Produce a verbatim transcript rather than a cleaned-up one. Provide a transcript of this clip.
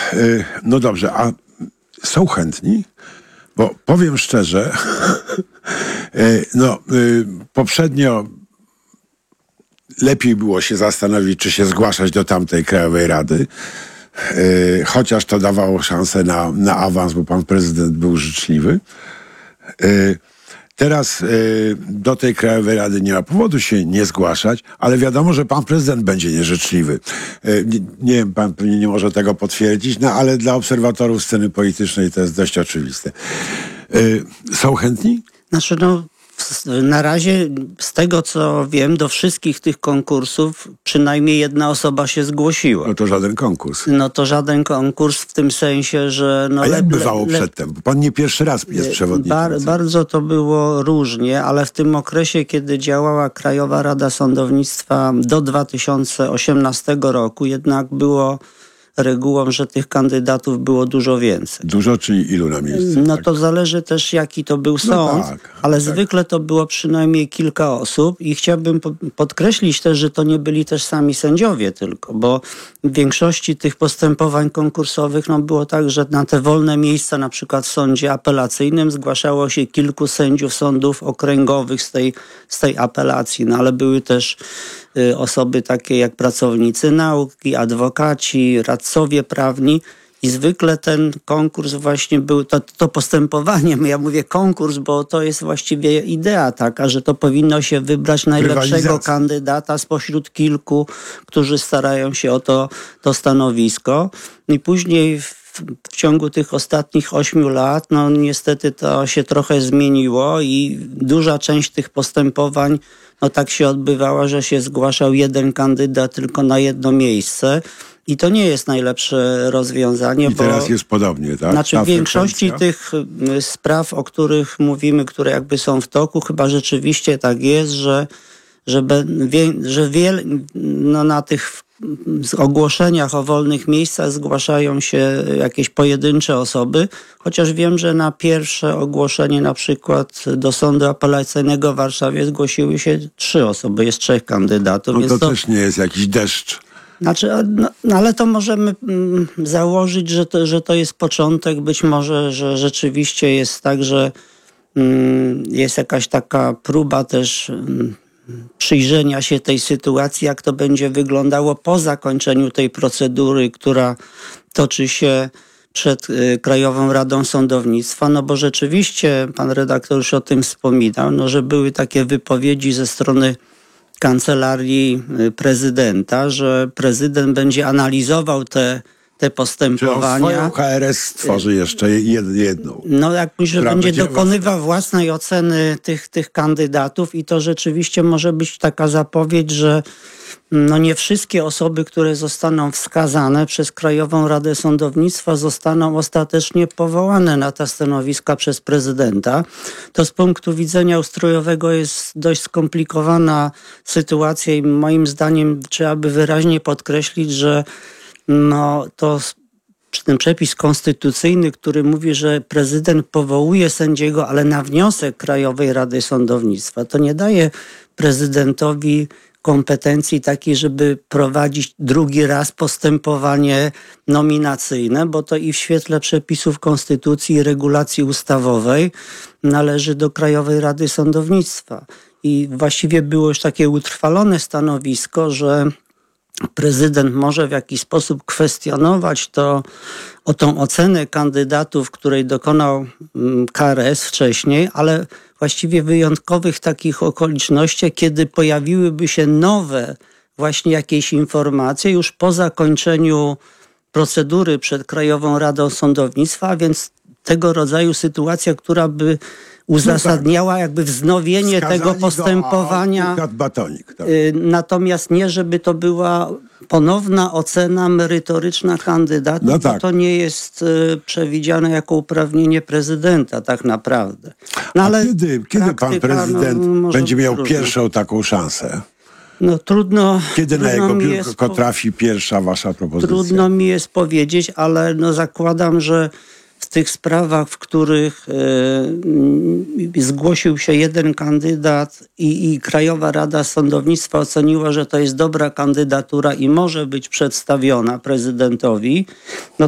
No dobrze, a są chętni? Bo powiem szczerze, no poprzednio lepiej było się zastanowić, czy się zgłaszać do tamtej Krajowej Rady, chociaż to dawało szansę na, na awans, bo pan prezydent był życzliwy. Teraz y, do tej Krajowej Rady nie ma powodu się nie zgłaszać, ale wiadomo, że pan prezydent będzie nieżyczliwy. Y, nie, nie wiem, pan pewnie nie może tego potwierdzić, no ale dla obserwatorów sceny politycznej to jest dość oczywiste. Y, są chętni? Znaczy, no, na razie z tego, co wiem, do wszystkich tych konkursów przynajmniej jedna osoba się zgłosiła. No to żaden konkurs. No to żaden konkurs w tym sensie, że... No A jak le, bywało le, przedtem? Bo pan nie pierwszy raz jest przewodniczącym. Bar, bardzo to było różnie, ale w tym okresie, kiedy działała Krajowa Rada Sądownictwa do dwa tysiące osiemnastego roku, jednak było regułą, że tych kandydatów było dużo więcej. Dużo, czyli ilu na miejscu? No tak? to zależy też, jaki to był sąd, no tak, ale tak. zwykle to było przynajmniej kilka osób i chciałbym podkreślić też, że to nie byli też sami sędziowie tylko, bo w większości tych postępowań konkursowych no było tak, że na te wolne miejsca, na przykład w sądzie apelacyjnym zgłaszało się kilku sędziów sądów okręgowych z tej, z tej apelacji, no ale były też y, osoby takie jak pracownicy nauki, adwokaci, radcowie prawni. I zwykle ten konkurs właśnie był, to, to postępowanie, ja mówię konkurs, bo to jest właściwie idea taka, że to powinno się wybrać najlepszego kandydata spośród kilku, którzy starają się o to, to stanowisko. I później w, w ciągu tych ostatnich ośmiu lat, no niestety to się trochę zmieniło i duża część tych postępowań no tak się odbywała, że się zgłaszał jeden kandydat tylko na jedno miejsce. I to nie jest najlepsze rozwiązanie. I teraz bo, jest podobnie, tak? Znaczy Ta w większości frekwencja? tych spraw, o których mówimy, które jakby są w toku, chyba rzeczywiście tak jest, że, że, be, wie, że wiel, no na tych ogłoszeniach o wolnych miejscach zgłaszają się jakieś pojedyncze osoby, chociaż wiem, że na pierwsze ogłoszenie na przykład do Sądu Apelacyjnego w Warszawie zgłosiły się trzy osoby, jest trzech kandydatów. No więc to, to też nie jest jakiś deszcz. Znaczy, no, no ale to możemy mm, założyć, że to, że to jest początek. Być może, że rzeczywiście jest tak, że mm, jest jakaś taka próba też mm, przyjrzenia się tej sytuacji, jak to będzie wyglądało po zakończeniu tej procedury, która toczy się przed y, Krajową Radą Sądownictwa, no bo rzeczywiście, pan redaktor już o tym wspominał, no, że były takie wypowiedzi ze strony Kancelarii Prezydenta, że prezydent będzie analizował te, te postępowania. Czy on swoją K R S stworzy jeszcze jedną. No jakbyś, że będzie będzie dokonywał własnej oceny tych, tych kandydatów i to rzeczywiście może być taka zapowiedź, że no nie wszystkie osoby, które zostaną wskazane przez Krajową Radę Sądownictwa zostaną ostatecznie powołane na te stanowiska przez prezydenta. To z punktu widzenia ustrojowego jest dość skomplikowana sytuacja i moim zdaniem trzeba by wyraźnie podkreślić, że no to ten przepis konstytucyjny, który mówi, że prezydent powołuje sędziego, ale na wniosek Krajowej Rady Sądownictwa, to nie daje prezydentowi kompetencji takiej, żeby prowadzić drugi raz postępowanie nominacyjne, bo to i w świetle przepisów konstytucji i regulacji ustawowej należy do Krajowej Rady Sądownictwa. I właściwie było już takie utrwalone stanowisko, że prezydent może w jakiś sposób kwestionować to, o tą ocenę kandydatów, której dokonał K R S wcześniej, ale właściwie wyjątkowych takich okolicznościach, kiedy pojawiłyby się nowe właśnie jakieś informacje już po zakończeniu procedury przed Krajową Radą Sądownictwa, a więc tego rodzaju sytuacja, która by uzasadniała jakby wznowienie Skazani tego postępowania. Do, a, batonik, tak. Natomiast nie, żeby to była ponowna ocena merytoryczna kandydata, no bo tak. to nie jest przewidziane jako uprawnienie prezydenta tak naprawdę. No, ale a kiedy, kiedy pan prezydent no, będzie miał trudno. pierwszą taką szansę? No trudno. Kiedy trudno na jego mi biurko jest, trafi pierwsza wasza propozycja? Trudno mi jest powiedzieć, ale no zakładam, że w tych sprawach, w których y, zgłosił się jeden kandydat i, i Krajowa Rada Sądownictwa oceniła, że to jest dobra kandydatura i może być przedstawiona prezydentowi, no